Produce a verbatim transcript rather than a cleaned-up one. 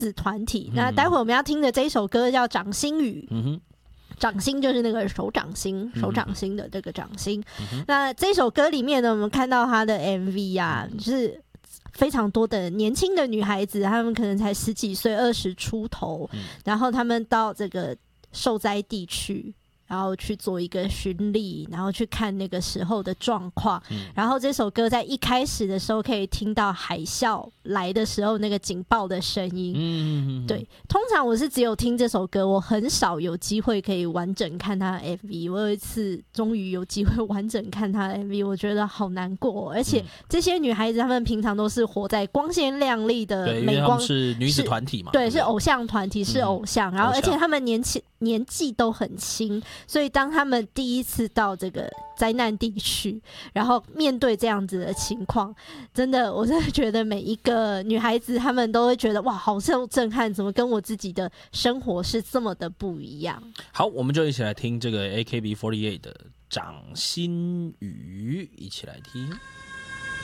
子团体。嗯、那待会我们要听的这一首歌叫《掌心语》。 嗯哼。 掌心就是那个手掌心，手掌心的这个掌心。嗯、那这首歌里面呢，我们看到他的 M V 啊，就是非常多的年轻的女孩子，她们可能才十几岁、二十出头，嗯、然后她们到这个受灾地区。然后去做一个巡礼，然后去看那个时候的状况、嗯、然后这首歌在一开始的时候可以听到海啸来的时候那个警报的声音、嗯、对，通常我是只有听这首歌，我很少有机会可以完整看他的 M V。 我有一次终于有机会完整看他的 M V， 我觉得好难过，而且这些女孩子她们平常都是活在光鲜亮丽的美光， 对，因为她们是女子团体嘛， 对，是偶像团体，是偶像、嗯、然后而且她们年轻年纪都很轻，所以当他们第一次到这个灾难地区，然后面对这样子的情况，真的，我真的觉得每一个女孩子她们都会觉得哇，好受震撼，怎么跟我自己的生活是这么的不一样。 好，我们就一起来听这个 A K B 四十八 的掌心语，一起来听。